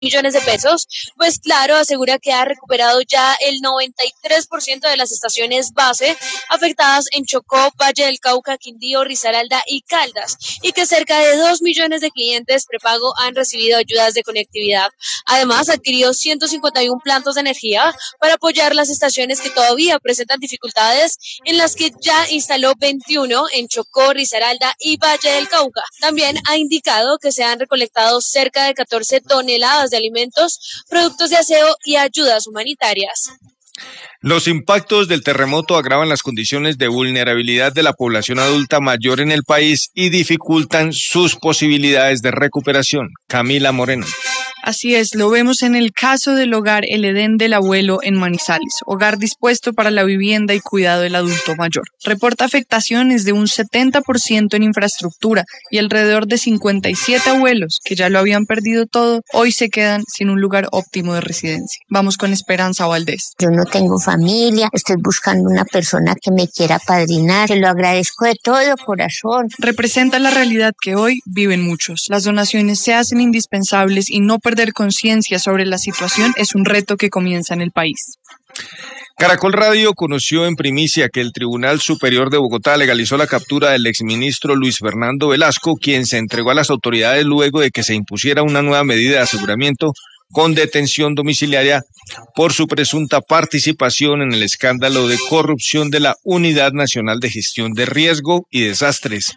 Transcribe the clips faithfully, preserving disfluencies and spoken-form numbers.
millones de pesos, pues Claro asegura que ha recuperado ya el noventa y tres por ciento de las estaciones base afectadas en Chocó, Valle del Cauca, Quindío, Risaralda y Caldas, y que cerca de dos millones de clientes prepago han recibido ayudas de conectividad. Además, adquirió ciento cincuenta y uno plantas de energía para apoyar las estaciones que todavía presentan dificultades, en las que ya instaló veintiuno en Chocó, Risaralda y Valle del Cauca. También ha indicado que se han recolectado cerca de catorce toneladas de alimentos, productos de aseo y ayudas humanitarias. Los impactos del terremoto agravan las condiciones de vulnerabilidad de la población adulta mayor en el país y dificultan sus posibilidades de recuperación. Camila Moreno. Así es, lo vemos en el caso del hogar El Edén del Abuelo en Manizales, hogar dispuesto para la vivienda y cuidado del adulto mayor. Reporta afectaciones de un setenta por ciento en infraestructura y alrededor de cincuenta y siete abuelos que ya lo habían perdido todo, hoy se quedan sin un lugar óptimo de residencia. Vamos con Esperanza Valdés. Yo no tengo familia, estoy buscando una persona que me quiera padrinar, te lo agradezco de todo corazón. Representa la realidad que hoy viven muchos. Las donaciones se hacen indispensables y no perder conciencia sobre la situación es un reto que comienza en el país. Caracol Radio conoció en primicia que el Tribunal Superior de Bogotá legalizó la captura del exministro Luis Fernando Velasco, quien se entregó a las autoridades luego de que se impusiera una nueva medida de aseguramiento con detención domiciliaria por su presunta participación en el escándalo de corrupción de la Unidad Nacional de Gestión de Riesgo y Desastres.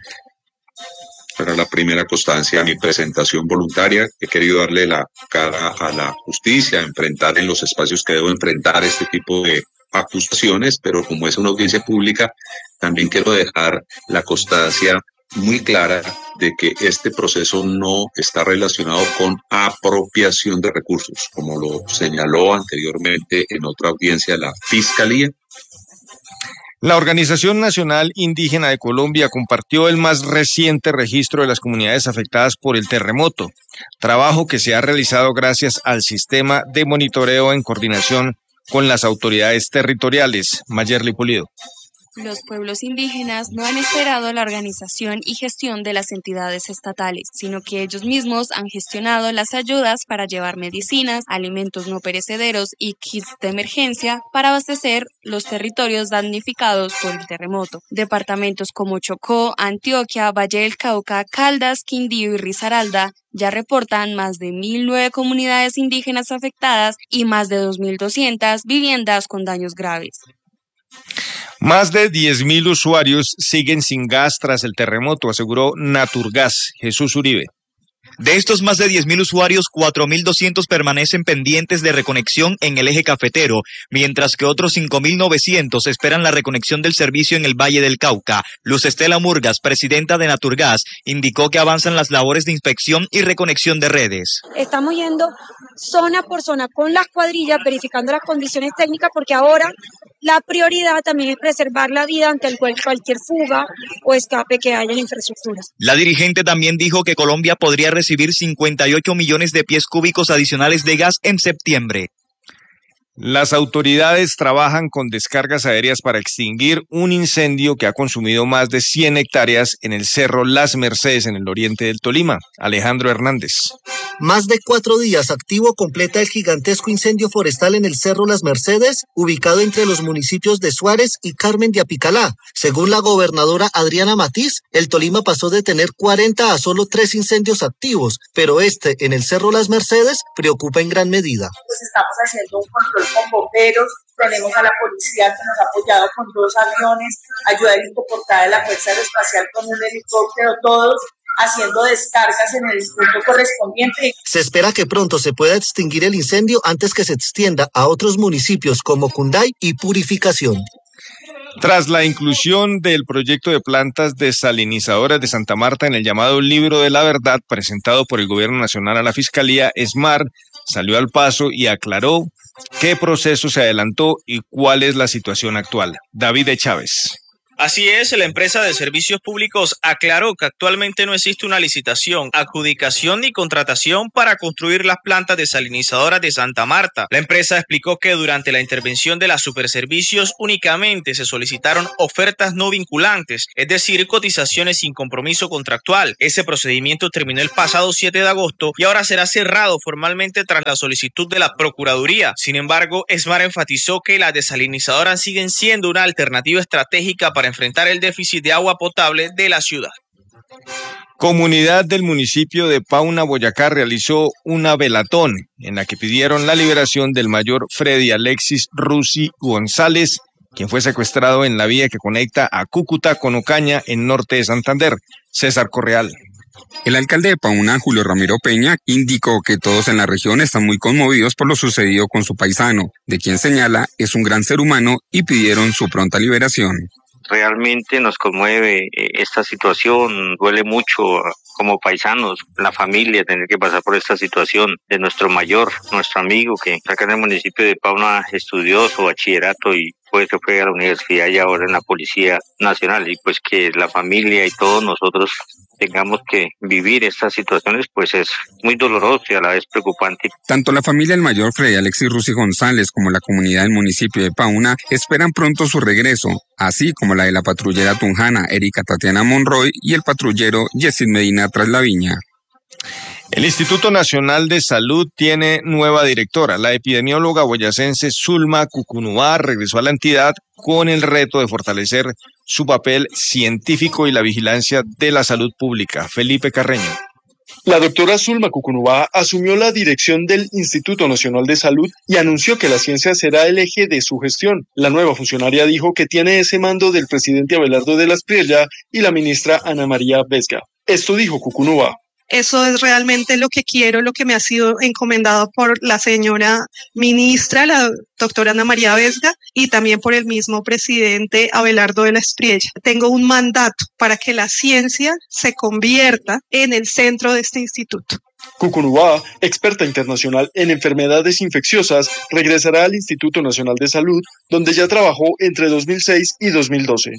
Para la primera constancia de mi presentación voluntaria, he querido darle la cara a la justicia, enfrentar en los espacios que debo enfrentar este tipo de acusaciones, pero como es una audiencia pública, también quiero dejar la constancia muy clara de que este proceso no está relacionado con apropiación de recursos, como lo señaló anteriormente en otra audiencia la Fiscalía. La Organización Nacional Indígena de Colombia compartió el más reciente registro de las comunidades afectadas por el terremoto, trabajo que se ha realizado gracias al sistema de monitoreo en coordinación con las autoridades territoriales. Mayerly Pulido. Los pueblos indígenas no han esperado la organización y gestión de las entidades estatales, sino que ellos mismos han gestionado las ayudas para llevar medicinas, alimentos no perecederos y kits de emergencia para abastecer los territorios damnificados por el terremoto. Departamentos como Chocó, Antioquia, Valle del Cauca, Caldas, Quindío y Risaralda ya reportan más de mil nueve comunidades indígenas afectadas y más de dos mil doscientas viviendas con daños graves. Más de diez mil usuarios siguen sin gas tras el terremoto, aseguró Naturgas. Jesús Uribe. De estos más de diez mil usuarios, cuatro mil doscientos permanecen pendientes de reconexión en el eje cafetero, mientras que otros cinco mil novecientos esperan la reconexión del servicio en el Valle del Cauca. Luz Estela Murgas, presidenta de Naturgas, indicó que avanzan las labores de inspección y reconexión de redes. Estamos yendo zona por zona con las cuadrillas, verificando las condiciones técnicas, porque ahora la prioridad también es preservar la vida ante el cual cualquier fuga o escape que haya en infraestructuras. La dirigente también dijo que Colombia podría recibir cincuenta y ocho millones de pies cúbicos adicionales de gas en septiembre. Las autoridades trabajan con descargas aéreas para extinguir un incendio que ha consumido más de cien hectáreas en el Cerro Las Mercedes, en el oriente del Tolima. Alejandro Hernández. Más de cuatro días activo completa el gigantesco incendio forestal en el Cerro Las Mercedes, ubicado entre los municipios de Suárez y Carmen de Apicalá. Según la gobernadora Adriana Matiz, el Tolima pasó de tener cuarenta a solo tres incendios activos, pero este en el Cerro Las Mercedes preocupa en gran medida. Pues estamos haciendo un control con bomberos, tenemos a la policía que nos ha apoyado con dos aviones, ayuda helicoportada de la Fuerza Aeroespacial con un helicóptero, todos haciendo descargas en el punto correspondiente. Se espera que pronto se pueda extinguir el incendio antes que se extienda a otros municipios como Cunday y Purificación. Tras la inclusión del proyecto de plantas desalinizadoras de Santa Marta en el llamado Libro de la Verdad presentado por el Gobierno Nacional a la Fiscalía, ESMAR salió al paso y aclaró qué proceso se adelantó y cuál es la situación actual. David de Chávez. Así es, la empresa de servicios públicos aclaró que actualmente no existe una licitación, adjudicación ni contratación para construir las plantas desalinizadoras de Santa Marta. La empresa explicó que durante la intervención de las superservicios únicamente se solicitaron ofertas no vinculantes, es decir, cotizaciones sin compromiso contractual. Ese procedimiento terminó el pasado siete de agosto y ahora será cerrado formalmente tras la solicitud de la Procuraduría. Sin embargo, Esmar enfatizó que las desalinizadoras siguen siendo una alternativa estratégica para enfrentar el déficit de agua potable de la ciudad. Comunidad del municipio de Pauna, Boyacá, realizó una velatón en la que pidieron la liberación del mayor Freddy Alexis Rusi González, quien fue secuestrado en la vía que conecta a Cúcuta con Ocaña en norte de Santander. César Correal. El alcalde de Pauna, Julio Ramiro Peña, indicó que todos en la región están muy conmovidos por lo sucedido con su paisano, de quien señala es un gran ser humano, y pidieron su pronta liberación. Realmente nos conmueve esta situación, duele mucho como paisanos, la familia, tener que pasar por esta situación de nuestro mayor, nuestro amigo, que acá en el municipio de Pauna estudió su bachillerato y pues se fue a la universidad y ahora en la Policía Nacional, y pues que la familia y todos nosotros tengamos que vivir estas situaciones, pues es muy doloroso y a la vez preocupante. Tanto la familia del mayor Freddy Alexis Rusi González como la comunidad del municipio de Pauna esperan pronto su regreso, así como la de la patrullera tunjana Erika Tatiana Monroy y el patrullero Yesid Medina Traslaviña. El Instituto Nacional de Salud tiene nueva directora. La epidemióloga boyacense Zulma Cucunubá regresó a la entidad con el reto de fortalecer su papel científico y la vigilancia de la salud pública. Felipe Carreño. La doctora Zulma Cucunubá asumió la dirección del Instituto Nacional de Salud y anunció que la ciencia será el eje de su gestión. La nueva funcionaria dijo que tiene ese mando del presidente Abelardo de la Espriella y la ministra Ana María Vesga. Esto dijo Cucunubá. Eso es realmente lo que quiero, lo que me ha sido encomendado por la señora ministra, la doctora Ana María Vesga, y también por el mismo presidente Abelardo de la Espriella. Tengo un mandato para que la ciencia se convierta en el centro de este instituto. Cucunubá, experta internacional en enfermedades infecciosas, regresará al Instituto Nacional de Salud, donde ya trabajó entre dos mil seis y dos mil doce.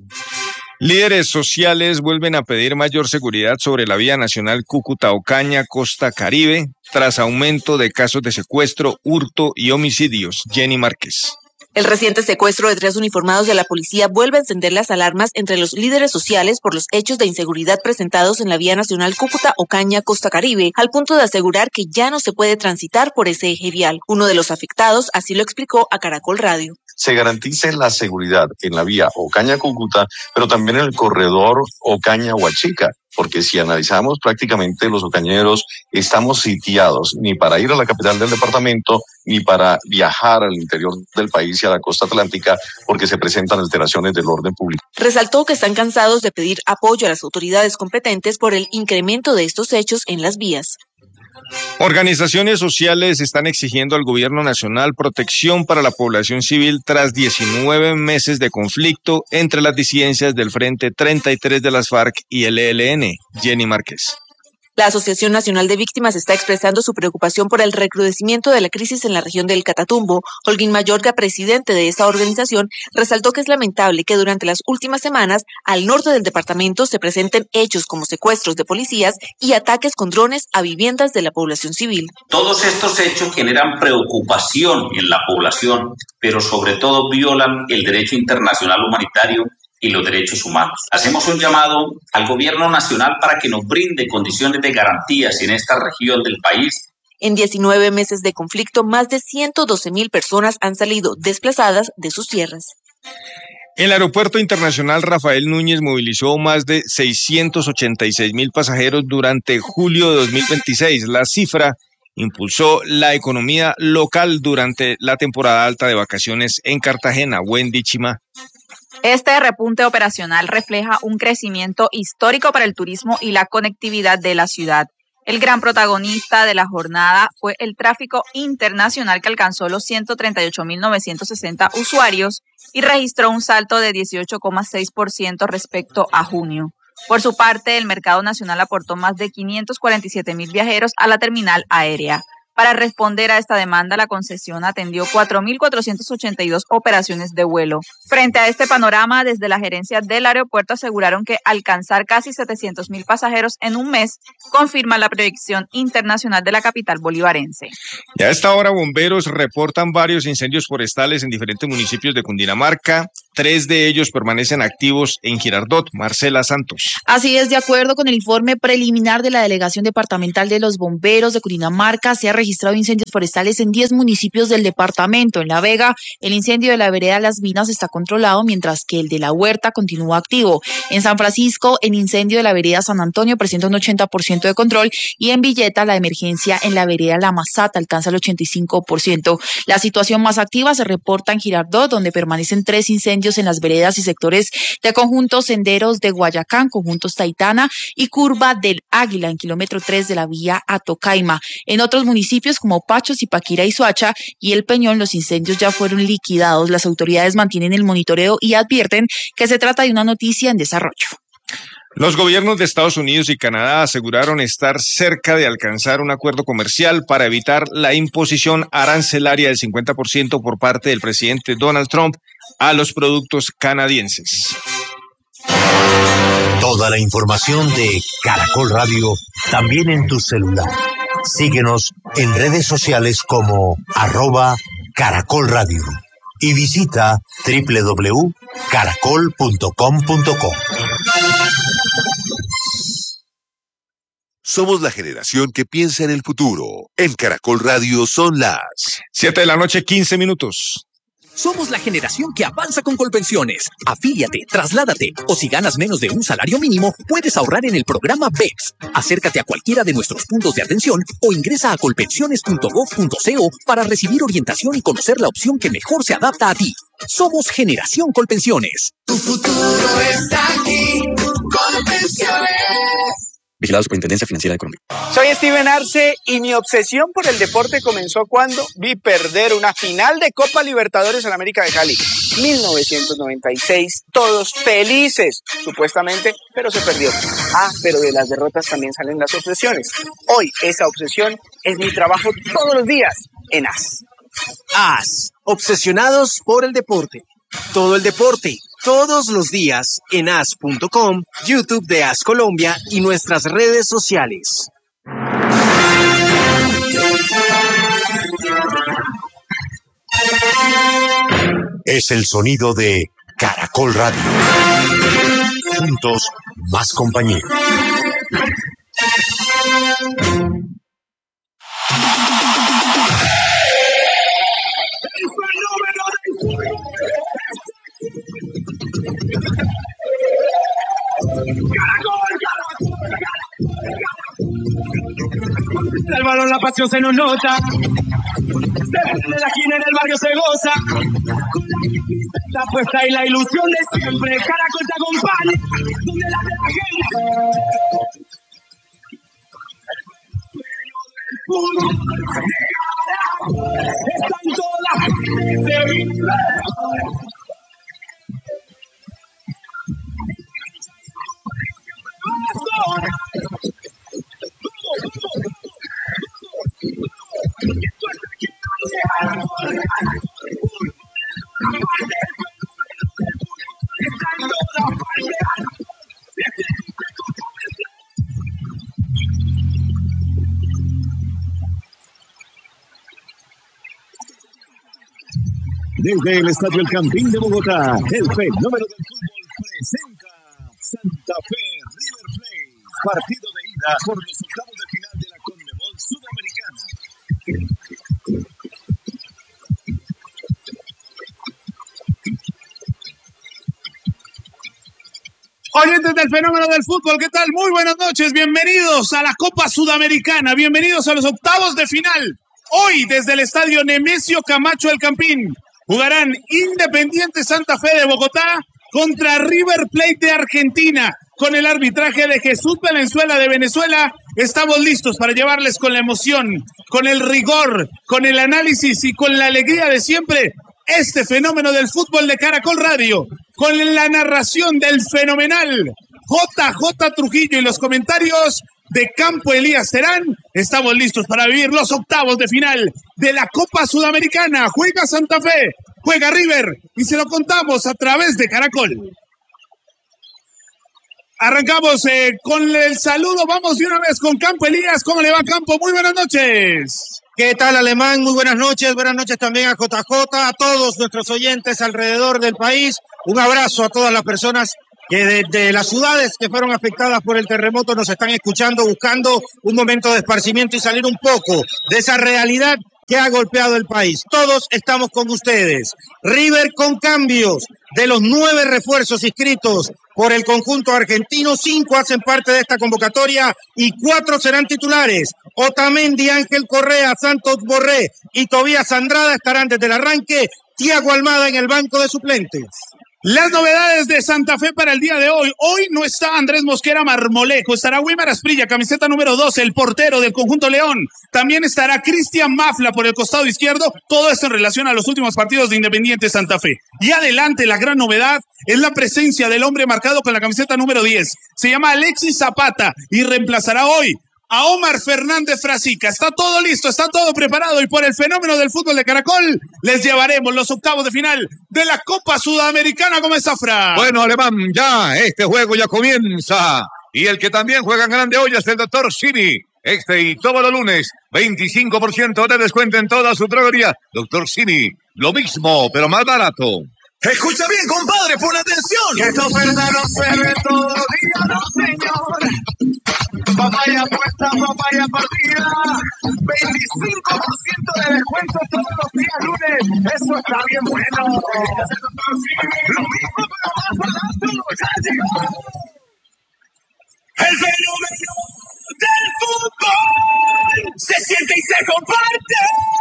Líderes sociales vuelven a pedir mayor seguridad sobre la vía nacional Cúcuta-Ocaña-Costa Caribe tras aumento de casos de secuestro, hurto y homicidios. Jenny Márquez. El reciente secuestro de tres uniformados de la policía vuelve a encender las alarmas entre los líderes sociales por los hechos de inseguridad presentados en la vía nacional Cúcuta-Ocaña-Costa Caribe, al punto de asegurar que ya no se puede transitar por ese eje vial. Uno de los afectados así lo explicó a Caracol Radio. Se garantice la seguridad en la vía Ocaña-Cúcuta, pero también en el corredor Ocaña-Huachica, porque si analizamos prácticamente los ocañeros estamos sitiados ni para ir a la capital del departamento ni para viajar al interior del país y a la costa atlántica, porque se presentan alteraciones del orden público. Resaltó que están cansados de pedir apoyo a las autoridades competentes por el incremento de estos hechos en las vías. Organizaciones sociales están exigiendo al gobierno nacional protección para la población civil tras diecinueve meses de conflicto entre las disidencias del Frente treinta y tres de las FARC y el E L N. Jenny Márquez. La Asociación Nacional de Víctimas está expresando su preocupación por el recrudecimiento de la crisis en la región del Catatumbo. Holguín Mayorga, presidente de esta organización, resaltó que es lamentable que durante las últimas semanas al norte del departamento se presenten hechos como secuestros de policías y ataques con drones a viviendas de la población civil. Todos estos hechos generan preocupación en la población, pero sobre todo violan el derecho internacional humanitario y los derechos humanos. Hacemos un llamado al gobierno nacional para que nos brinde condiciones de garantías en esta región del país. En diecinueve meses de conflicto, más de ciento doce mil personas han salido desplazadas de sus tierras. El Aeropuerto Internacional Rafael Núñez movilizó más de seiscientos ochenta y seis mil pasajeros durante julio de dos mil veintiséis. La cifra impulsó la economía local durante la temporada alta de vacaciones en Cartagena. Wendy Chima. Este repunte operacional refleja un crecimiento histórico para el turismo y la conectividad de la ciudad. El gran protagonista de la jornada fue el tráfico internacional, que alcanzó los ciento treinta y ocho mil novecientos sesenta usuarios y registró un salto de dieciocho coma seis por ciento respecto a junio. Por su parte, el mercado nacional aportó más de quinientos cuarenta y siete mil viajeros a la terminal aérea. Para responder a esta demanda, la concesión atendió cuatro mil cuatrocientas ochenta y dos operaciones de vuelo. Frente a este panorama, desde la gerencia del aeropuerto aseguraron que alcanzar casi setecientos mil pasajeros en un mes confirma la proyección internacional de la capital bolivarense. Y a esta hora, bomberos reportan varios incendios forestales en diferentes municipios de Cundinamarca. Tres de ellos permanecen activos en Girardot. Marcela Santos. Así es, de acuerdo con el informe preliminar de la Delegación Departamental de los Bomberos de Cundinamarca, se ha registrado incendios forestales en diez municipios del departamento. En La Vega, el incendio de la vereda Las Minas está controlado, mientras que el de La Huerta continúa activo. En San Francisco, el incendio de la vereda San Antonio presenta un ochenta por ciento de control, y en Villeta, la emergencia en la vereda La Masata alcanza el ochenta y cinco por ciento. La situación más activa se reporta en Girardot, donde permanecen tres incendios en las veredas y sectores de conjuntos senderos de Guayacán, conjuntos Taitana y Curva del Águila, en kilómetro tres de la vía a Tocaima. En otros municipios como Pachos, Zipaquirá y Soacha y El Peñón, los incendios ya fueron liquidados. Las autoridades mantienen el monitoreo y advierten que se trata de una noticia en desarrollo. Los gobiernos de Estados Unidos y Canadá aseguraron estar cerca de alcanzar un acuerdo comercial para evitar la imposición arancelaria del cincuenta por ciento por parte del presidente Donald Trump a los productos canadienses. Toda la información de Caracol Radio también en tu celular. Síguenos en redes sociales como arroba Caracol Radio y visita doble u doble u doble u punto caracol punto com punto co. Somos la generación que piensa en el futuro. En Caracol Radio son las siete de la noche, quince minutos. Somos la generación que avanza con Colpensiones. Afíliate, trasládate, o si ganas menos de un salario mínimo, puedes ahorrar en el programa B E X. Acércate a cualquiera de nuestros puntos de atención o ingresa a colpensiones punto gob punto co para recibir orientación y conocer la opción que mejor se adapta a ti. Somos Generación Colpensiones. Tu futuro está aquí, Colpensiones. Vigilado Superintendencia Financiera de Colombia. Soy Steven Arce y mi obsesión por el deporte comenzó cuando vi perder una final de Copa Libertadores en América de Cali. mil novecientos noventa y seis, todos felices, supuestamente, pero se perdió. Ah, pero de las derrotas también salen las obsesiones. Hoy esa obsesión es mi trabajo todos los días en A S. A S, obsesionados por el deporte. Todo el deporte, todos los días en A S punto com, YouTube de A S Colombia y nuestras redes sociales. Es el sonido de Caracol Radio. Juntos, más compañía. El balón, la pasión se nos nota. Desde la esquina en el barrio se goza. La apuesta y la ilusión de siempre. Caracol te acompaña. Donde la de la gente. Están todas. Desde el Estadio El Campín de Bogotá, el fenómeno del fútbol presenta Santa Fe River Plate, partido de ida por los octavos de final de la Conmebol Sudamericana. Oyentes del fenómeno del fútbol, ¿qué tal? Muy buenas noches, bienvenidos a la Copa Sudamericana, bienvenidos a los octavos de final. Hoy, desde el Estadio Nemesio Camacho El Campín, jugarán Independiente Santa Fe de Bogotá contra River Plate de Argentina. Con el arbitraje de Jesús Valenzuela de Venezuela, estamos listos para llevarles con la emoción, con el rigor, con el análisis y con la alegría de siempre este fenómeno del fútbol de Caracol Radio, con la narración del fenomenal J J Trujillo y los comentarios de Campo Elías Terán. Estamos listos para vivir los octavos de final de la Copa Sudamericana. Juega Santa Fe, juega River y se lo contamos a través de Caracol. Arrancamos eh, con el saludo, vamos de una vez con Campo Elías. ¿Cómo le va, Campo? Muy buenas noches. ¿Qué tal, Alemán? Muy buenas noches. Buenas noches también a J J, a todos nuestros oyentes alrededor del país. Un abrazo a todas las personas que desde las ciudades que fueron afectadas por el terremoto nos están escuchando, buscando un momento de esparcimiento y salir un poco de esa realidad que ha golpeado el país. Todos estamos con ustedes. River con cambios. De los nueve refuerzos inscritos por el conjunto argentino, cinco hacen parte de esta convocatoria y cuatro serán titulares. Otamendi, Ángel Correa, Santos Borré y Tobías Andrada estarán desde el arranque. Thiago Almada en el banco de suplentes. Las novedades de Santa Fe para el día de hoy. Hoy no está Andrés Mosquera Marmolejo, estará Wilmar Asprilla, camiseta número doce, el portero del conjunto León. También estará Cristian Mafla por el costado izquierdo. Todo esto en relación a los últimos partidos de Independiente Santa Fe. Y adelante, la gran novedad es la presencia del hombre marcado con la camiseta número diez. Se llama Alexis Zapata y reemplazará hoy a Omar Fernández Frasica. Está todo listo, está todo preparado y por el fenómeno del fútbol de Caracol les llevaremos los octavos de final de la Copa Sudamericana. ¿Cómo está, Fra? Bueno, Alemán, ya este juego ya comienza y el que también juega en grande hoy es el doctor Simi. Este y todos los lunes, veinticinco por ciento de descuento en toda su droguería. doctor Simi, lo mismo, pero más barato. Escucha bien, compadre, pon atención. Que esta oferta no se ve todo el día, no, señor. Papaya puesta, papaya partida. veinticinco por ciento de descuento todos los días lunes. Eso está bien bueno. Lo mismo, pero más barato. Ya llegó el fenómeno del fútbol. Se siente y se comparte.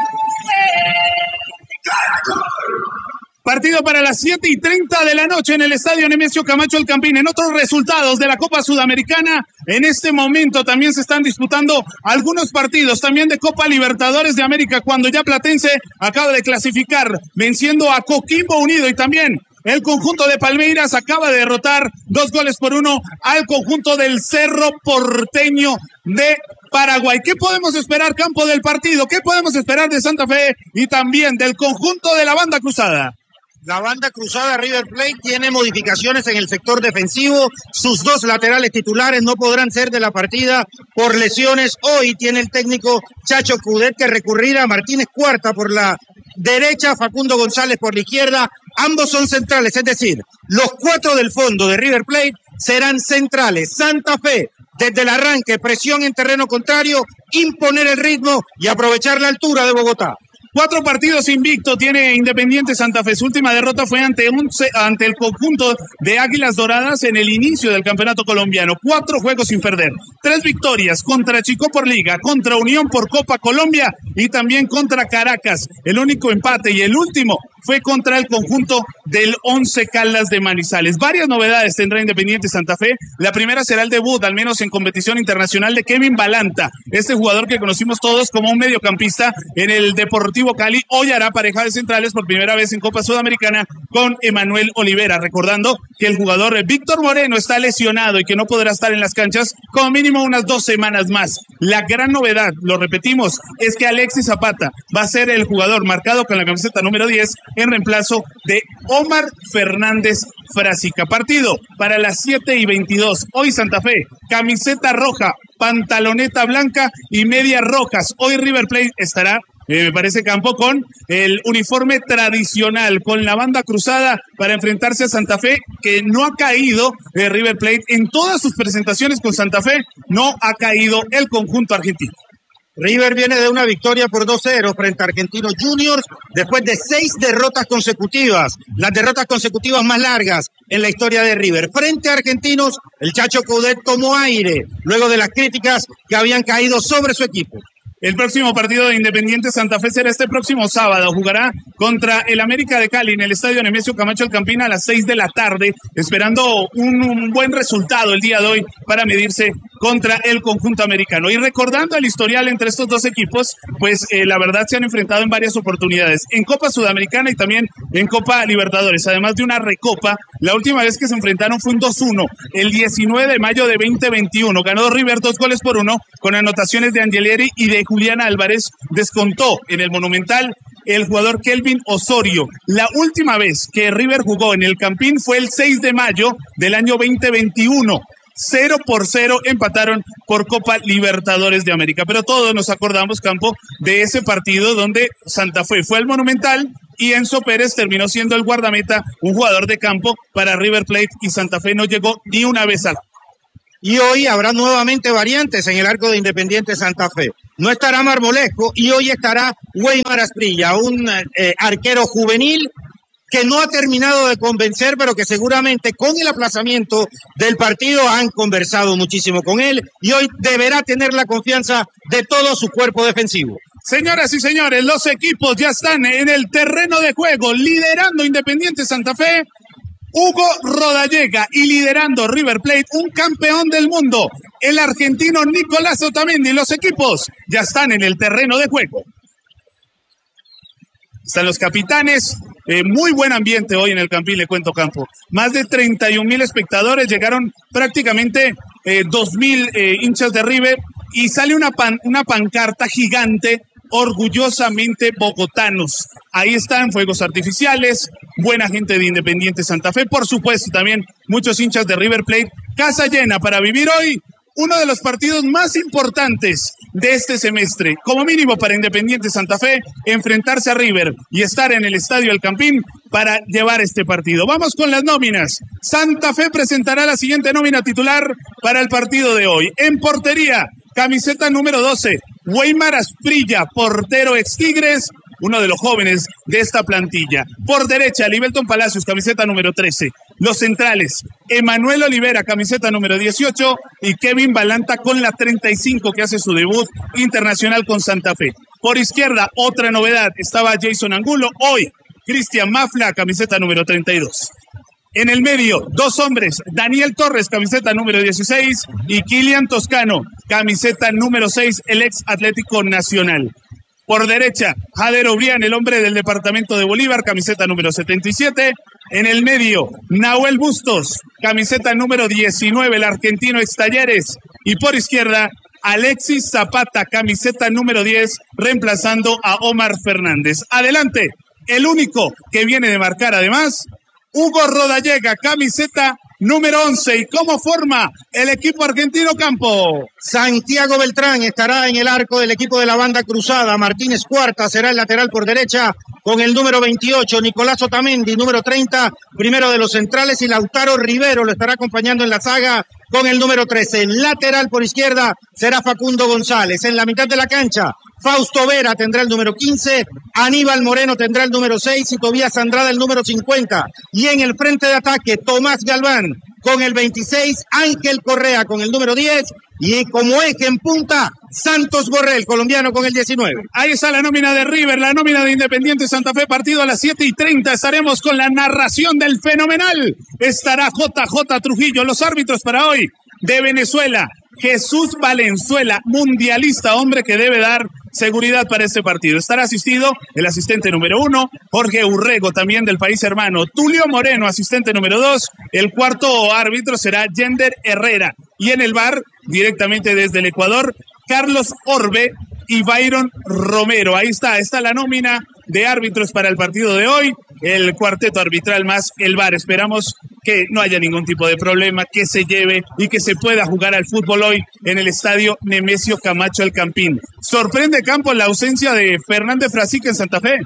Caracol. Partido para las siete y treinta de la noche en el estadio Nemesio Camacho El Campín. En otros resultados de la Copa Sudamericana, en este momento también se están disputando algunos partidos también de Copa Libertadores de América, cuando ya Platense acaba de clasificar venciendo a Coquimbo Unido, y también el conjunto de Palmeiras acaba de derrotar dos goles por uno al conjunto del Cerro Porteño de Paraguay. ¿Qué podemos esperar, Campo, del partido? ¿Qué podemos esperar de Santa Fe y también del conjunto de la banda cruzada? La banda cruzada River Plate tiene modificaciones en el sector defensivo. Sus dos laterales titulares no podrán ser de la partida por lesiones. Hoy tiene el técnico Chacho Coudet que recurrir a Martínez Cuarta por la derecha, Facundo González por la izquierda. Ambos son centrales, es decir, los cuatro del fondo de River Plate serán centrales. Santa Fe, desde el arranque, presión en terreno contrario, imponer el ritmo y aprovechar la altura de Bogotá. Cuatro partidos invicto tiene Independiente Santa Fe. Su última derrota fue ante, un, ante el conjunto de Águilas Doradas en el inicio del campeonato colombiano. Cuatro juegos sin perder. Tres victorias contra Chico por Liga, contra Unión por Copa Colombia y también contra Caracas. El único empate y el último fue contra el conjunto del Once Caldas de Manizales. Varias novedades tendrá Independiente Santa Fe. La primera será el debut, al menos en competición internacional, de Kevin Balanta. Este jugador que conocimos todos como un mediocampista en el Deportivo Cali, hoy hará pareja de centrales por primera vez en Copa Sudamericana con Emanuel Olivera. Recordando que el jugador Víctor Moreno está lesionado y que no podrá estar en las canchas como mínimo unas dos semanas más. La gran novedad, lo repetimos, es que Alexis Zapata va a ser el jugador marcado con la camiseta número diez en reemplazo de Omar Fernández Frasica. Partido para las siete y veintidós. Hoy Santa Fe, camiseta roja, pantaloneta blanca y medias rojas. Hoy River Plate estará, eh, me parece, Campo, con el uniforme tradicional, con la banda cruzada para enfrentarse a Santa Fe, que no ha caído eh, River Plate en todas sus presentaciones con Santa Fe, no ha caído el conjunto argentino. River viene de una victoria por dos cero frente a Argentinos Juniors después de seis derrotas consecutivas, las derrotas consecutivas más largas en la historia de River. Frente a Argentinos, el Chacho Coudet tomó aire luego de las críticas que habían caído sobre su equipo. El próximo partido de Independiente Santa Fe será este próximo sábado. Jugará contra el América de Cali en el estadio Nemesio Camacho El Campín a las seis de la tarde, esperando un, un buen resultado el día de hoy para medirse contra el conjunto americano. Y recordando el historial entre estos dos equipos, pues eh, la verdad se han enfrentado en varias oportunidades, en Copa Sudamericana y también en Copa Libertadores, además de una recopa. La última vez que se enfrentaron fue un dos uno, el diecinueve de mayo de veinte veintiuno. Ganó River dos goles por uno, con anotaciones de Angelieri y de Julián Álvarez. Descontó en el Monumental el jugador Kelvin Osorio. La última vez que River jugó en el Campín fue el seis de mayo del año veinte veintiuno. Cero por cero empataron por Copa Libertadores de América. Pero todos nos acordamos, Campo, de ese partido donde Santa Fe fue al Monumental y Enzo Pérez terminó siendo el guardameta, un jugador de campo para River Plate, y Santa Fe no llegó ni una vez al... Y hoy habrá nuevamente variantes en el arco de Independiente Santa Fe. No estará Marmolesco y hoy estará Weimar Asprilla, un eh, arquero juvenil que no ha terminado de convencer, pero que seguramente con el aplazamiento del partido han conversado muchísimo con él y hoy deberá tener la confianza de todo su cuerpo defensivo. Señoras y señores, los equipos ya están en el terreno de juego, liderando Independiente Santa Fe, Hugo Rodallega, y liderando River Plate, un campeón del mundo, el argentino Nicolás Otamendi. Los equipos ya están en el terreno de juego. Están los capitanes, eh, muy buen ambiente hoy en el Campín, le cuento, Campo. Más de treinta y un mil espectadores, llegaron prácticamente eh, dos mil eh, hinchas de River, y sale una, pan, una pancarta gigante, orgullosamente bogotanos. Ahí están fuegos artificiales, buena gente de Independiente Santa Fe, por supuesto también muchos hinchas de River Plate. Casa llena para vivir hoy uno de los partidos más importantes de este semestre, como mínimo para Independiente Santa Fe, enfrentarse a River y estar en el Estadio El Campín para llevar este partido. Vamos con las nóminas. Santa Fe presentará la siguiente nómina titular para el partido de hoy. En portería, camiseta número doce, Weimar Asprilla, portero ex Tigres, uno de los jóvenes de esta plantilla. Por derecha, Libelton Palacios, camiseta número trece. Los centrales, Emanuel Olivera, camiseta número dieciocho, y Kevin Balanta con la treinta y cinco, que hace su debut internacional con Santa Fe. Por izquierda, otra novedad, estaba Jason Angulo. Hoy, Cristian Mafla, camiseta número treinta y dos. En el medio, dos hombres, Daniel Torres, camiseta número dieciséis, y Kilian Toscano, camiseta número seis, el ex Atlético Nacional. Por derecha, Jader Obrián, el hombre del departamento de Bolívar, camiseta número setenta y siete. En el medio, Nahuel Bustos, camiseta número diecinueve, el argentino ex Talleres. Y por izquierda, Alexis Zapata, camiseta número diez, reemplazando a Omar Fernández. Adelante, el único que viene de marcar además, Hugo Rodallega, camiseta número once. ¿Y cómo forma el equipo argentino, Campo? Santiago Beltrán estará en el arco del equipo de la banda cruzada. Martínez Cuarta será el lateral por derecha con el número veintiocho. Nicolás Otamendi, número treinta, primero de los centrales. Y Lautaro Rivero lo estará acompañando en la saga con el número trece. El lateral por izquierda será Facundo González. En la mitad de la cancha, Fausto Vera tendrá el número quince, Aníbal Moreno tendrá el número seis y Tobías Andrada el número cincuenta. Y en el frente de ataque, Tomás Galván con el veintiséis, Ángel Correa con el número diez y como eje en punta, Santos Borrell, colombiano, con el diecinueve. Ahí está la nómina de River, la nómina de Independiente Santa Fe, partido a las siete y treinta. Estaremos con la narración del fenomenal. Estará J J Trujillo. Los árbitros para hoy de Venezuela, Jesús Valenzuela, mundialista, hombre que debe dar seguridad para este partido. Estará asistido el asistente número uno, Jorge Urrego, también del país hermano. Tulio Moreno, asistente número dos. El cuarto árbitro será Yender Herrera. Y en el V A R, directamente desde el Ecuador, Carlos Orbe y Byron Romero. Ahí está, está la nómina de árbitros para el partido de hoy. El cuarteto arbitral más el V A R. Esperamos que no haya ningún tipo de problema, que se lleve y que se pueda jugar al fútbol hoy en el estadio Nemesio Camacho El Campín. Sorprende, Campo, la ausencia de Fernández Frasica en Santa Fe.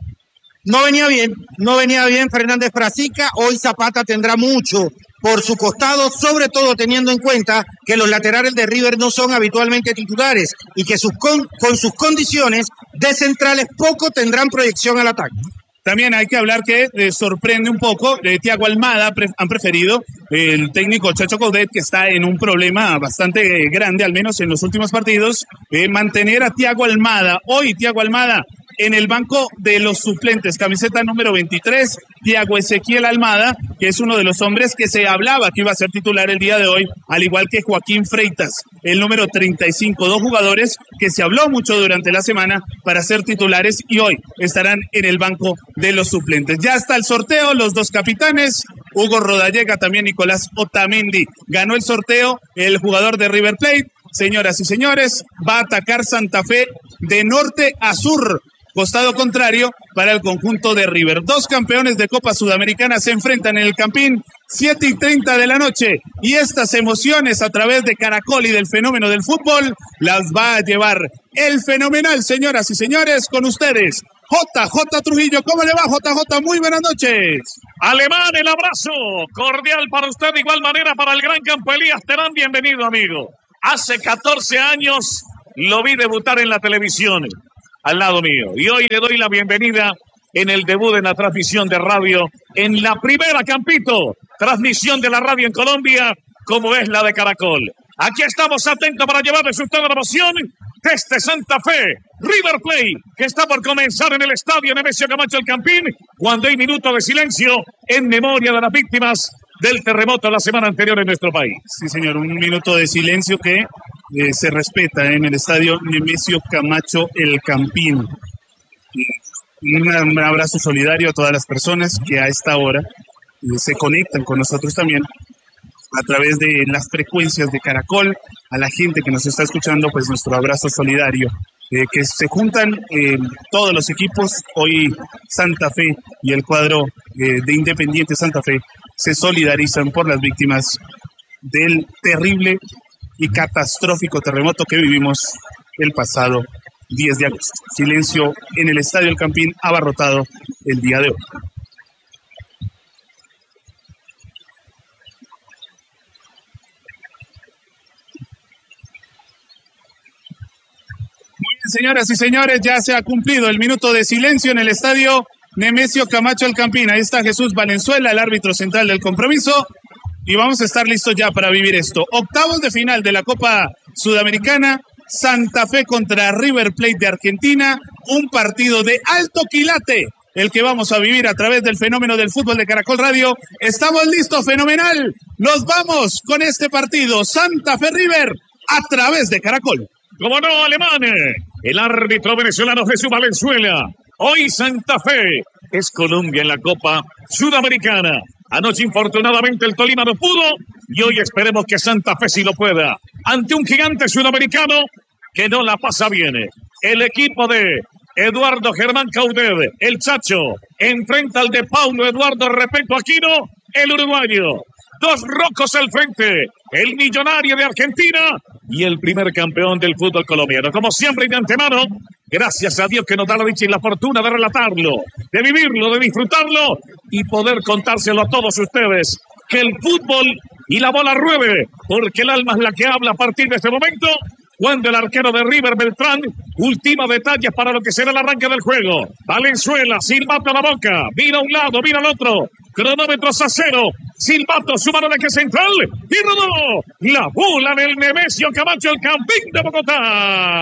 No venía bien, no venía bien Fernández Frasica. Hoy Zapata tendrá mucho por su costado, sobre todo teniendo en cuenta que los laterales de River no son habitualmente titulares y que sus con, con sus condiciones de centrales poco tendrán proyección al ataque. También hay que hablar que eh, sorprende un poco, eh, Thiago Almada pre han preferido eh, el técnico Chacho Coudet, que está en un problema bastante eh, grande, al menos en los últimos partidos, eh, mantener a Thiago Almada. Hoy Thiago Almada en el banco de los suplentes, camiseta número veintitrés, Thiago Ezequiel Almada, que es uno de los hombres que se hablaba que iba a ser titular el día de hoy, al igual que Joaquín Freitas, el número treinta y cinco, dos jugadores que se habló mucho durante la semana para ser titulares y hoy estarán en el banco de los suplentes. Ya está el sorteo, los dos capitanes, Hugo Rodallega, también Nicolás Otamendi. Ganó el sorteo el jugador de River Plate. Señoras y señores, va a atacar Santa Fe de norte a sur, costado contrario para el conjunto de River. Dos campeones de Copa Sudamericana se enfrentan en el Campín, siete y treinta de la noche, y estas emociones a través de Caracol y del fenómeno del fútbol las va a llevar el fenomenal, señoras y señores, con ustedes, J J Trujillo. ¿Cómo le va, J J? Muy buenas noches. Alemán, el abrazo cordial para usted, de igual manera para el gran Campo Elías Terán. Bienvenido, amigo. Hace catorce años lo vi debutar en la televisión al lado mío, y hoy le doy la bienvenida en el debut en la transmisión de radio, en la primera, Campito, transmisión de la radio en Colombia, como es la de Caracol. Aquí estamos atentos para llevarles usted la emoción desde Santa Fe, River Plate, que está por comenzar en el estadio Nemesio Camacho El Campín, cuando hay minuto de silencio en memoria de las víctimas del terremoto la semana anterior en nuestro país. Sí, señor, un minuto de silencio que eh, se respeta en el estadio Nemesio Camacho El Campín. Un, un abrazo solidario a todas las personas que a esta hora eh, se conectan con nosotros también a través de las frecuencias de Caracol. A la gente que nos está escuchando, pues nuestro abrazo solidario. Eh, que se juntan eh, todos los equipos. Hoy Santa Fe y el cuadro eh, de Independiente Santa Fe se solidarizan por las víctimas del terrible y catastrófico terremoto que vivimos el pasado diez de agosto. Silencio en el Estadio El Campín, abarrotado el día de hoy. Muy bien, señoras y señores, ya se ha cumplido el minuto de silencio en el Estadio Nemesio Camacho El Campín. Ahí está Jesús Valenzuela, el árbitro central del compromiso, y vamos a estar listos ya para vivir esto. Octavos de final de la Copa Sudamericana, Santa Fe contra River Plate de Argentina, un partido de alto quilate, el que vamos a vivir a través del fenómeno del fútbol de Caracol Radio. Estamos listos, fenomenal. Nos vamos con este partido, Santa Fe River, a través de Caracol. ¡Cómo no, Alemán! El árbitro venezolano Jesús Valenzuela. Hoy Santa Fe es Colombia en la Copa Sudamericana. Anoche, infortunadamente, el Tolima no pudo, y hoy esperemos que Santa Fe sí lo pueda. Ante un gigante sudamericano que no la pasa bien. El equipo de Eduardo Germán Caudet, el Chacho, enfrenta al de Paulo Eduardo Repeto Aquino, el uruguayo. Dos rocos al frente, el millonario de Argentina y el primer campeón del fútbol colombiano. Como siempre y de antemano, gracias a Dios que nos da la dicha y la fortuna de relatarlo, de vivirlo, de disfrutarlo y poder contárselo a todos ustedes. Que el fútbol y la bola ruede, porque el alma es la que habla a partir de este momento, cuando el arquero de River, Beltrán, ultima detalles para lo que será el arranque del juego. Valenzuela, silbato a la boca, mira a un lado, mira al otro, cronómetros a cero, silbato, su mano de que central, y rodó la bola del Nemesio Camacho El Campín de Bogotá.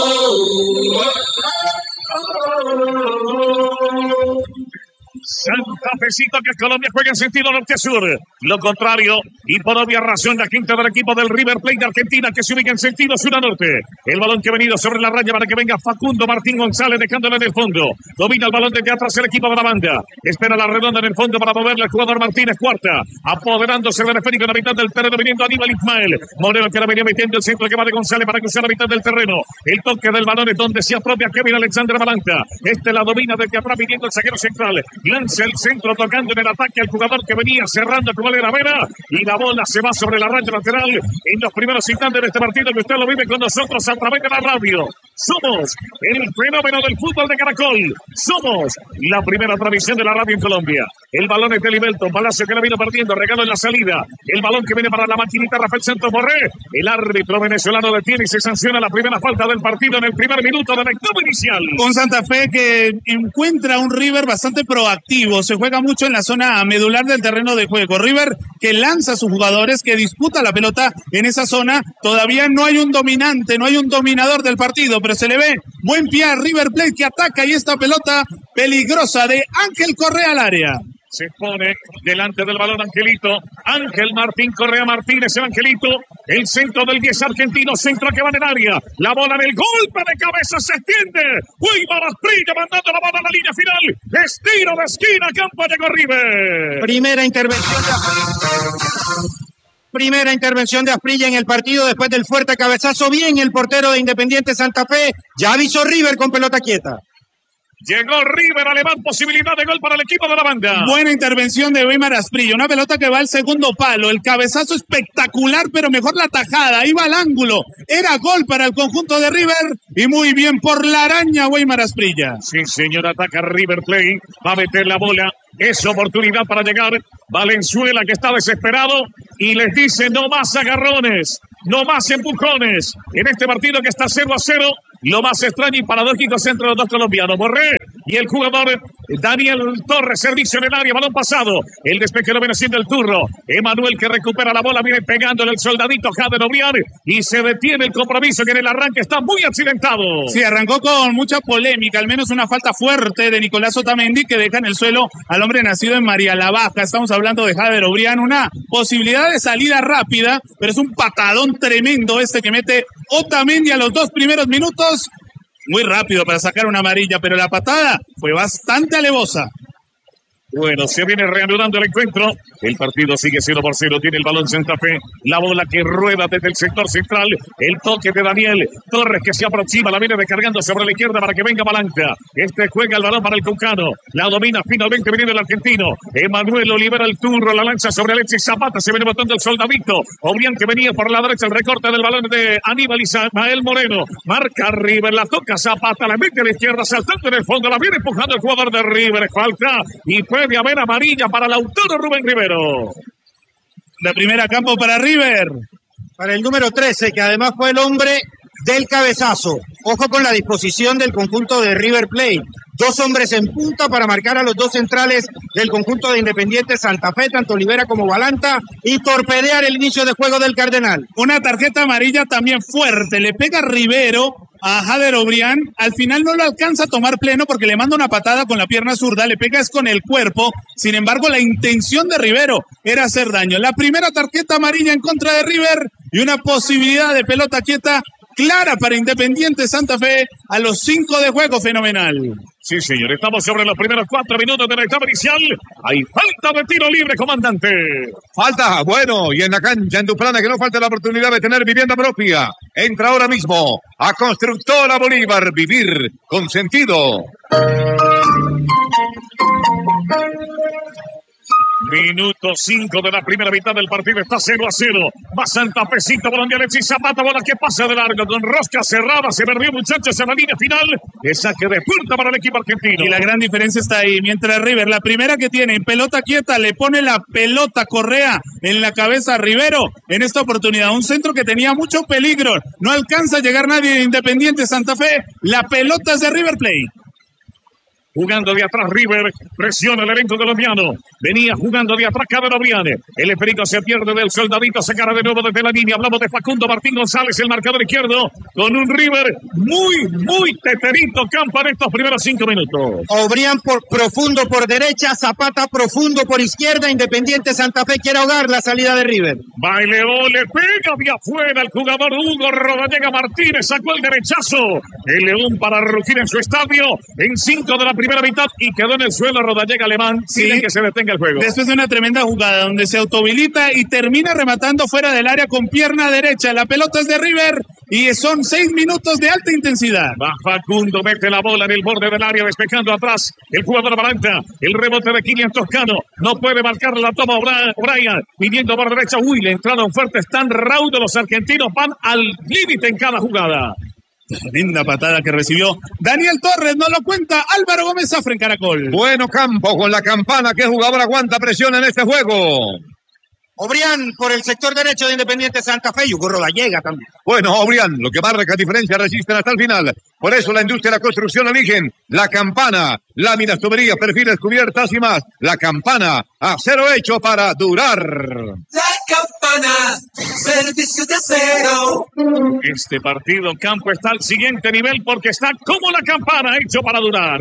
Santa Fecito, que Colombia juega en sentido norte-sur. Lo contrario, y por obvia razón, la quinta del equipo del River Plate de Argentina, que se ubica en sentido sur-norte. El balón que ha venido sobre la raya para que venga Facundo Martín González, dejándolo en el fondo. Domina el balón desde atrás el equipo de la banda. Espera la redonda en el fondo para moverle el jugador Martínez Cuarta. Apoderándose del esférico en la mitad del terreno, viniendo Aníbal Ismael. Moreno, que la venía metiendo el centro que va de González para cruzar la mitad del terreno. El toque del balón es donde se apropia Kevin Alexander Balanta. Este la domina desde atrás, viniendo el zaguero central. Lanza el centro tocando en el ataque al jugador que venía cerrando con Valera Vera, y la bola se va sobre la raya lateral en los primeros instantes de este partido que usted lo vive con nosotros a través de la radio. Somos el fenómeno del fútbol de Caracol. Somos la primera transmisión de la radio en Colombia. El balón es de Livelton. Palacio que la vino perdiendo. Regalo en la salida. El balón que viene para la maquinita Rafael Santos Borré. El árbitro venezolano detiene y se sanciona la primera falta del partido en el primer minuto de la etapa inicial. Un Santa Fe que encuentra un River bastante proactivo. Se juega mucho en la zona medular del terreno de juego. River que lanza a sus jugadores, que disputa la pelota en esa zona. Todavía no hay un dominante, no hay un dominador del partido, pero se le ve buen pie a River Plate que ataca y esta pelota peligrosa de Ángel Correa al área. Se pone delante del balón Angelito. Ángel Martín Correa Martínez, el Angelito. El centro del diez argentino. Centro que va en el área. La bola en el golpe de cabeza se extiende. Weimar Asprilla mandando la bola a la línea final. Estiro de esquina. Campo llegó River. Primera intervención de Primera intervención de Asprilla en el partido después del fuerte cabezazo. Bien el portero de Independiente Santa Fe. Ya avisó River con pelota quieta. Llegó River, Alemán, posibilidad de gol para el equipo de la banda. Buena intervención de Weimar Asprilla, una pelota que va al segundo palo, el cabezazo espectacular, pero mejor la tajada, iba al ángulo, era gol para el conjunto de River, y muy bien por la araña Weimar Asprilla. Sí, señor, ataca River Plate, va a meter la bola, es oportunidad para llegar, Valenzuela que está desesperado, y les dice no más agarrones, no más empujones, en este partido que está cero a cero, lo más extraño y paradójico es entre los dos colombianos, Borré y el jugador Daniel Torres, servicio en el área, balón pasado, el despeje lo viene haciendo el turro, Emanuel que recupera la bola, viene pegándole el soldadito Jader Obrián y se detiene el compromiso que en el arranque está muy accidentado. Sí, arrancó con mucha polémica, al menos una falta fuerte de Nicolás Otamendi que deja en el suelo al hombre nacido en María la Baja, estamos hablando de Jader Obrián, una posibilidad de salida rápida, pero es un patadón tremendo este que mete Otamendi a los dos primeros minutos. Muy rápido para sacar una amarilla, pero la patada fue bastante alevosa. Bueno, se viene reanudando el encuentro. El partido sigue cero por cero. Tiene el balón Santa Fe. La bola que rueda desde el sector central. El toque de Daniel Torres que se aproxima. La viene descargando sobre la izquierda para que venga Palanca. Este juega el balón para el Cucano. La domina finalmente viniendo el argentino. Emanuel lo libera el turno. La lanza sobre Alexis Zapata. Se viene botando el soldadito. Obrián que venía por la derecha. El recorte del balón de Aníbal Ismael Moreno. Marca River. La toca Zapata. La mete a la izquierda. Saltando en el fondo. La viene empujando el jugador de River. Falta. Y puede haber amarilla para el autor Rubén Rivero. La primera campo para River. Para el número trece, que además fue el hombre del cabezazo. Ojo con la disposición del conjunto de River Plate. Dos hombres en punta para marcar a los dos centrales del conjunto de Independiente Santa Fe, tanto Olivera como Balanta, y torpedear el inicio de juego del Cardenal. Una tarjeta amarilla también fuerte. Le pega Rivero a Jader Obrián. Al final no lo alcanza a tomar pleno porque le manda una patada con la pierna zurda. Le pega es con el cuerpo. Sin embargo, la intención de Rivero era hacer daño. La primera tarjeta amarilla en contra de River y una posibilidad de pelota quieta clara para Independiente Santa Fe a los cinco de juego. Fenomenal. Sí, señor, estamos sobre los primeros cuatro minutos de la etapa inicial. Hay falta de tiro libre, comandante. Falta, bueno, y en la cancha, en Duplana, que no falta la oportunidad de tener vivienda propia. Entra ahora mismo a Constructora Bolívar, vivir con sentido. Minuto cinco de la primera mitad del partido. Está cero a cero. Va Santa Fecito, balón de Alexis Zapata. Bola que pasa de largo con rosca cerrada. Se perdió, muchachos, en la línea final. El saque de puerta para el equipo argentino. Y la gran diferencia está ahí. Mientras River, la primera que tiene en pelota quieta, le pone la pelota Correa en la cabeza a Rivero. En esta oportunidad, un centro que tenía mucho peligro. No alcanza a llegar nadie de Independiente Santa Fe. La pelota es de River Plate. Jugando de atrás River, presiona el elenco colombiano. Venía jugando de atrás Jader Obrián. El esférico se pierde del soldadito, se cara de nuevo desde la línea. Hablamos de Facundo Martín González, el marcador izquierdo, con un River muy, muy teterito campo en estos primeros cinco minutos. Obrián por profundo por derecha, Zapata profundo por izquierda. Independiente Santa Fe quiere ahogar la salida de River. Baileó, le pega de afuera el jugador Hugo Rodallega Martínez, sacó el derechazo. El León para rugir en su estadio en cinco de la primera mitad y quedó en el suelo Rodallega Alemán. Sí. Piden que se detenga el juego. Después de una tremenda jugada donde se autohabilita y termina rematando fuera del área con pierna derecha. La pelota es de River y son seis minutos de alta intensidad. Va Facundo, mete la bola en el borde del área, despejando atrás el jugador Balanta. El rebote de Kylian Toscano. No puede marcar la toma O'Brien. Pidiendo por derecha. Uy, le entraron fuertes. Están raudos los argentinos. Van al límite en cada jugada. Linda patada que recibió Daniel Torres, nos lo cuenta Álvaro Gómez Zafra en Caracol. Bueno campo con la campana, ¿qué jugador aguanta presión en este juego? Obrián por el sector derecho de Independiente Santa Fe y Hugo Rodallega también. Bueno, Obrián, lo que marca diferencia, resisten hasta el final. Por eso la industria de la construcción eligen la campana, láminas, tuberías, perfiles, cubiertas y más. La campana, acero hecho para durar. La campana, servicio de acero. Este partido campo está al siguiente nivel porque está como la campana, hecho para durar.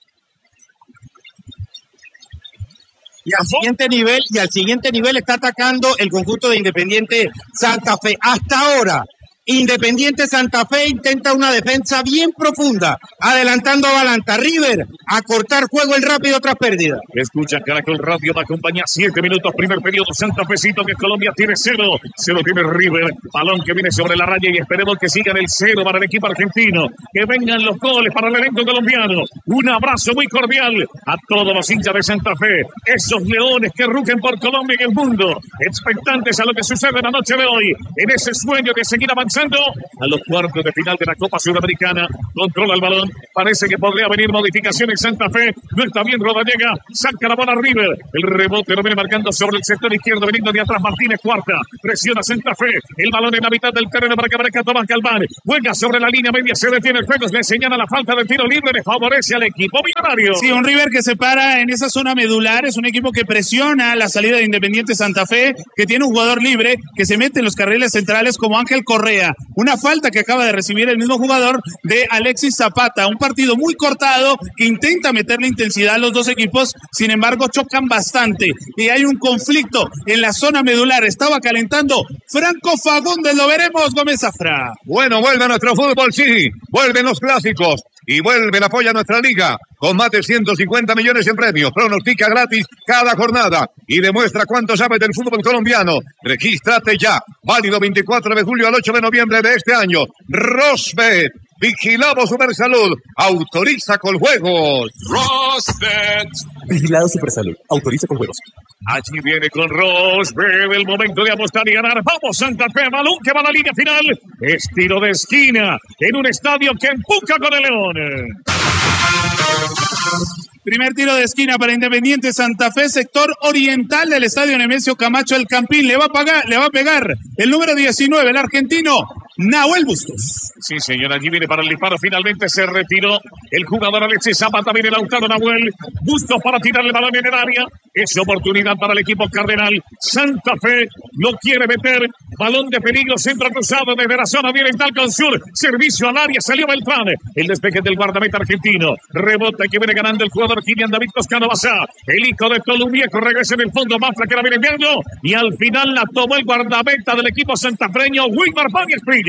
Y al siguiente nivel, y al siguiente nivel está atacando el conjunto de Independiente Santa Fe. Hasta ahora, Independiente Santa Fe intenta una defensa bien profunda, adelantando a Balanta. River a cortar juego el rápido tras pérdida. Escucha Caracol Radio, va a acompañar siete minutos, primer periodo, Santa Fecito que Colombia tiene cero, cero tiene River, balón que viene sobre la raya y esperemos que sigan el cero para el equipo argentino, que vengan los goles para el elenco colombiano. Un abrazo muy cordial a todos los hinchas de Santa Fe, esos leones que rugen por Colombia y el mundo, expectantes a lo que sucede la noche de hoy, en ese sueño de seguir avanzando a los cuartos de final de la Copa Sudamericana. Controla el balón, parece que podría venir modificación en Santa Fe, no está bien Rodallega, saca la bola River, el rebote lo viene marcando sobre el sector izquierdo, veniendo de atrás Martínez Cuarta, presiona Santa Fe, el balón en la mitad del terreno para que aparezca Tomás Galván, juega sobre la línea media, se detiene el juego, le señala la falta del tiro libre, le favorece al equipo millonario. Sí, un River que se para en esa zona medular, es un equipo que presiona la salida de Independiente Santa Fe, que tiene un jugador libre, que se mete en los carriles centrales como Ángel Correa. Una falta que acaba de recibir el mismo jugador de Alexis Zapata. Un partido muy cortado que intenta meterle intensidad a los dos equipos. Sin embargo, chocan bastante. Y hay un conflicto en la zona medular. Estaba calentando Franco Fagundes. Lo veremos, Gómez Zafra. Bueno, vuelve a nuestro fútbol, sí. Vuelven los clásicos. Y vuelve el apoyo a nuestra liga con más de ciento cincuenta millones en premios. Pronostica gratis cada jornada y demuestra cuánto sabes del fútbol colombiano. Regístrate ya. Válido veinticuatro de julio al ocho de noviembre de este año. Rosbet. Vigilado Supersalud. Autoriza con juegos. Rosbet. Vigilado Supersalud. Autoriza con juegos. Allí viene con Rosbet el momento de apostar y ganar. Vamos Santa Fe, balón que va a la línea final. Es tiro de esquina en un estadio que empuja con el León. Primer tiro de esquina para Independiente Santa Fe, sector oriental del estadio Nemesio Camacho El Campín. Le va a pagar, le va a pegar el número diecinueve, el argentino Nahuel Bustos. Sí, señor, allí viene para el disparo. Finalmente se retiró el jugador Alexis Zapata. Viene Lautaro Nahuel Bustos para tirarle el balón en el área. Es oportunidad para el equipo cardenal. Santa Fe lo quiere meter. Balón de peligro, centro cruzado desde la zona oriental con sur. Servicio al área, salió Beltrán. El despeje del guardameta argentino. Rebota que viene ganando el jugador Kilian David Toscano Basá. El hijo de Tolumieco regresa en el fondo. Mafra que la viene enviando. Y al final la tomó el guardameta del equipo santafreño, Wilmar Páñez Prilla.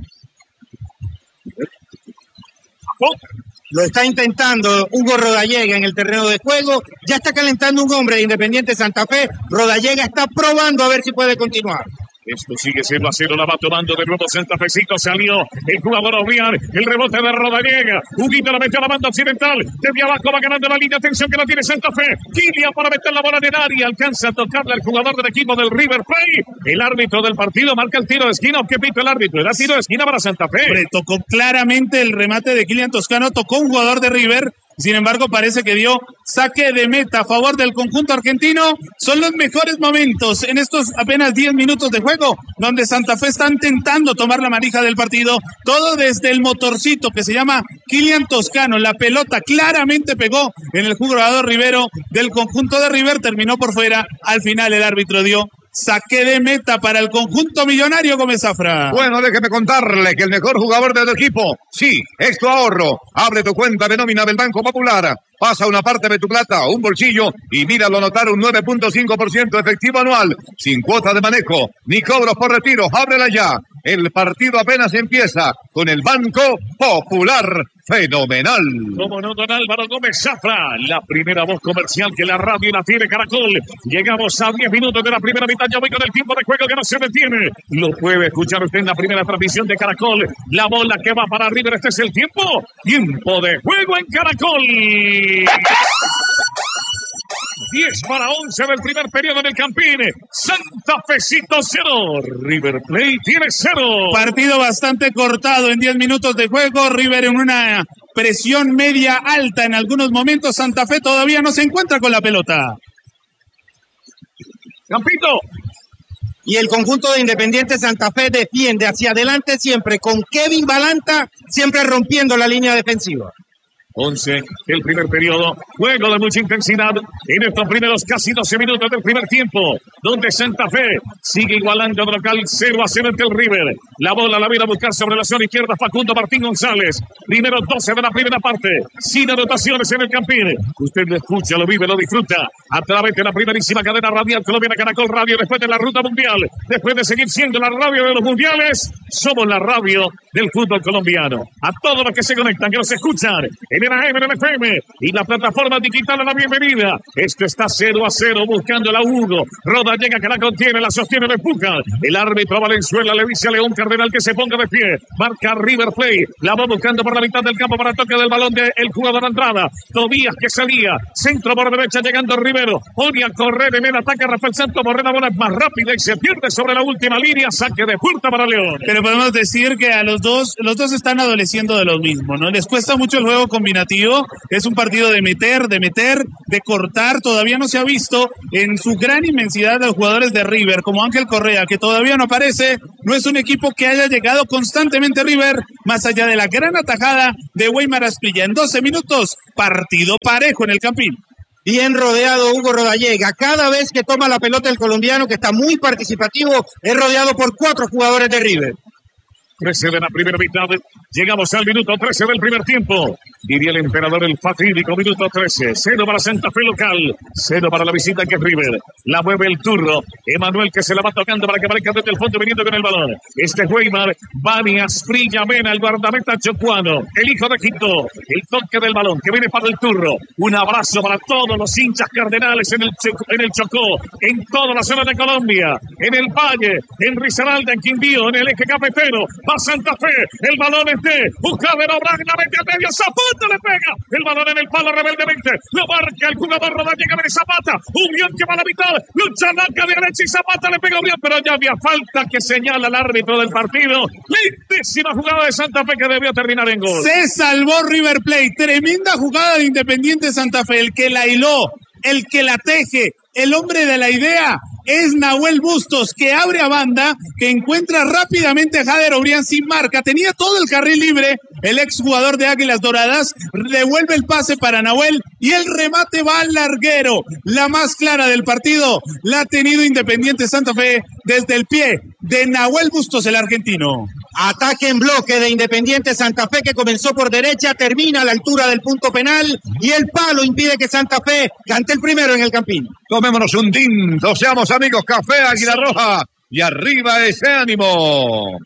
Lo está intentando Hugo Rodallega en el terreno de juego. Ya está calentando un hombre de Independiente Santa Fe. Rodallega está probando a ver si puede continuar. Esto sigue siendo a cero, la va tomando de nuevo Santa Fecito, salió el jugador Obrián, el rebote de Rodallega, Huguito la metió a la banda occidental, desde abajo va ganando la línea, atención que la tiene Santa Fe, Kilian para meter la bola en el área, alcanza a tocarle al jugador del equipo del River Plate, el árbitro del partido marca el tiro de esquina, ¿qué pito el árbitro? Era tiro de esquina para Santa Fe. Hombre, tocó claramente el remate de Kilian Toscano, tocó un jugador de River. Sin embargo, parece que dio saque de meta a favor del conjunto argentino. Son los mejores momentos en estos apenas diez minutos de juego, donde Santa Fe está intentando tomar la manija del partido. Todo desde el motorcito que se llama Kilian Toscano. La pelota claramente pegó en el jugador Rivero del conjunto de River. Terminó por fuera. Al final el árbitro dio saque de meta para el conjunto millonario, Gómez Zafra. Bueno, déjeme contarle que el mejor jugador del equipo, sí, es tu ahorro. Abre tu cuenta de nómina del Banco Popular. Pasa una parte de tu plata a un bolsillo y míralo anotar un nueve punto cinco por ciento efectivo anual, sin cuota de manejo, ni cobros por retiro. Ábrela ya. El partido apenas empieza con el Banco Popular. Fenomenal. Como no, don Álvaro Gómez Zafra, la primera voz comercial que la radio la tiene Caracol. Llegamos a diez minutos de la primera mitad. Ya voy con el tiempo de juego que no se detiene. Lo puede escuchar usted en la primera transmisión de Caracol. La bola que va para River. Este es el tiempo. Tiempo de juego en Caracol. diez para once del primer periodo en el Campín. Santa Fecito cero, River Plate tiene cero. Partido bastante cortado en diez minutos de juego. River en una presión media alta en algunos momentos. Santa Fe todavía no se encuentra con la pelota. Campito. Y el conjunto de Independiente Santa Fe defiende hacia adelante siempre con Kevin Balanta, siempre rompiendo la línea defensiva. once el primer periodo, juego de mucha intensidad en estos primeros casi doce minutos del primer tiempo, donde Santa Fe sigue igualando de local cero a cero ante el River. La bola la viene a buscar sobre la zona izquierda Facundo Martín González. Primero doce de la primera parte, sin anotaciones en el Campín. Usted lo escucha, lo vive, lo disfruta a través de la primerísima cadena radial colombiana Caracol Radio, después de la ruta mundial, después de seguir siendo la radio de los mundiales, somos la radio del fútbol colombiano. A todos los que se conectan, que nos escuchan en el A M, en el F M y la plataforma digital, a la bienvenida. Esto está cero a cero buscando la Hugo. Roda llega, que la contiene, la sostiene, la empuja. El árbitro Valenzuela le dice a León Cardenal que se ponga de pie. Marca River Plate. La va buscando por la mitad del campo para toque del balón del de jugador Andrada. Tobías que salía. Centro por derecha llegando Rivero. Pone a correr en el ataque a Rafael Santos Morena. Bola más rápida y se pierde sobre la última línea. Saque de puerta para León. Pero podemos decir que a los dos, los dos están adoleciendo de lo mismo, ¿no? Les cuesta mucho el juego combinativo. Es un partido de meter, de meter, de cortar. Todavía no se ha visto en su gran inmensidad de los jugadores de River, como Ángel Correa, que todavía no aparece. No es un equipo que haya llegado constantemente a River, más allá de la gran atajada de Weimar Asprilla. En doce minutos, partido parejo en el Campín. Bien rodeado Hugo Rodallega. Cada vez que toma la pelota el colombiano, que está muy participativo, es rodeado por cuatro jugadores de River. trece de la primera mitad, llegamos al minuto trece del primer tiempo. Diría el emperador, el fatídico minuto trece. Cero para Santa Fe local, cero para la visita que es River. La mueve el turro. Emanuel, que se la va tocando para que aparezca desde el fondo viniendo con el balón. Este es Weimar, Bani Asprilla Mena, el guardameta chocuano, el hijo de Quito. El toque del balón que viene para el turro. Un abrazo para todos los hinchas cardenales en el, en el Chocó, en toda la zona de Colombia, en el Valle, en Risaralda, en Quindío, en el eje cafetero. Va Santa Fe, el balón es de Buscadero, la mete a medio, Zapata le pega, el balón en el palo rebeldemente, lo marca el jugador Rodallega de Zapata, Unión que va a la mitad, lucha Lanca de derecha y Zapata le pega Unión, pero ya había falta que señala el árbitro del partido. Lindísima jugada de Santa Fe que debió terminar en gol. Se salvó River Plate, tremenda jugada de Independiente Santa Fe, el que la hiló, el que la teje, el hombre de la idea es Nahuel Bustos, que abre a banda, que encuentra rápidamente a Jader Obrián sin marca, tenía todo el carril libre, el exjugador de Águilas Doradas, devuelve el pase para Nahuel y el remate va al larguero. La más clara del partido la ha tenido Independiente Santa Fe desde el pie de Nahuel Bustos, el argentino. Ataque en bloque de Independiente Santa Fe, que comenzó por derecha, termina a la altura del punto penal y el palo impide que Santa Fe cante el primero en el Campín. Tomémonos un tinto, seamos amigos, café Águila Roja y arriba ese ánimo.